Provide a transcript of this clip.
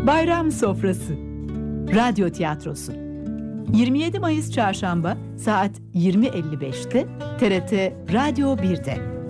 Bayram Sofrası Radyo Tiyatrosu 27 Mayıs Çarşamba saat 20.55'te TRT Radyo 1'de.